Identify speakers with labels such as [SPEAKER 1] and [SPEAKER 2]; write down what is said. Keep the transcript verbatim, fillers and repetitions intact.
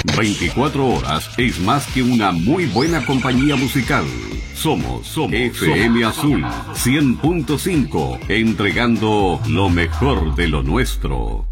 [SPEAKER 1] veinticuatro horas es más que una muy buena compañía musical. Somos, somos F M Azul cien punto cinco, entregando lo mejor de lo nuestro.